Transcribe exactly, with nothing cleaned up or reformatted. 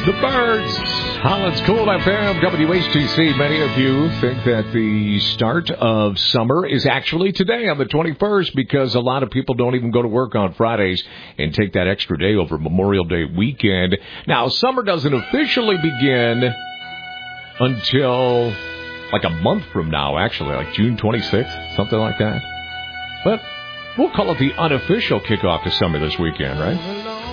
The Birds, Holland's Cool F M, W H T C. Many of you think that the start of summer is actually today on the twenty-first because a lot of people don't even go to work on Fridays and take that extra day over Memorial Day weekend. Now, summer doesn't officially begin until like a month from now, actually, like June twenty-sixth, something like that. But we'll call it the unofficial kickoff to summer this weekend, right?